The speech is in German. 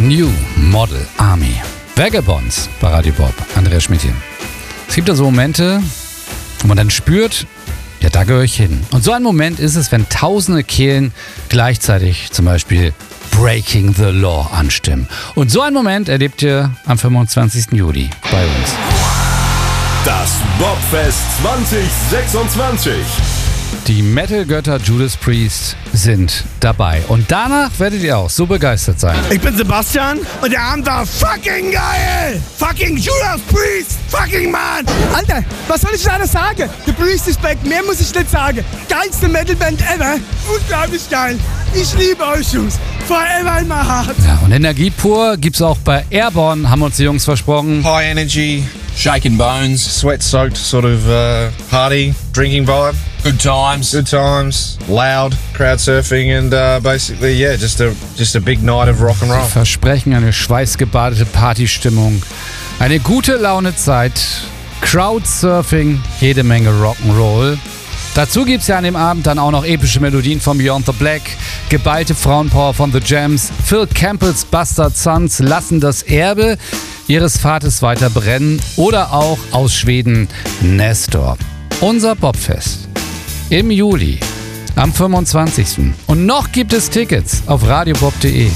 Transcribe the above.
New Model Army. Vagabonds bei Radio Bob. Andreas Schmidt hier. Es gibt da so Momente, wo man dann spürt, ja, da gehöre ich hin. Und so ein Moment ist es, wenn tausende Kehlen gleichzeitig zum Beispiel Breaking the Law anstimmen. Und so einen Moment erlebt ihr am 25. Juli bei uns. Das Bobfest 2026. Die Metal-Götter Judas Priest sind dabei. Und danach werdet ihr auch so begeistert sein. Ich bin Sebastian und der Abend war fucking geil! Fucking Judas Priest! Fucking Mann! Alter, was soll ich da alles sagen? The Priest is back, mehr muss ich nicht sagen. Geilste Metalband ever. Unglaublich geil. Ich liebe euch, Jungs. Forever in my heart. Ja, und Energie pur gibt's auch bei Airborne, haben uns die Jungs versprochen. High energy, shaking bones, sweat-soaked sort of party, drinking vibe. Good times, loud, crowd surfing and basically, yeah, just a big night of rock and roll. Versprechen eine schweißgebadete Partystimmung, eine gute Launezeit, Crowdsurfing, jede Menge Rock'n'Roll. Dazu gibt's ja an dem Abend dann auch noch epische Melodien von Beyond the Black, geballte Frauenpower von The Jams, Phil Campbells Bastard Sons lassen das Erbe ihres Vaters weiter brennen oder auch aus Schweden Nestor. Unser Bobfest im Juli am 25. Und noch gibt es Tickets auf radiobob.de.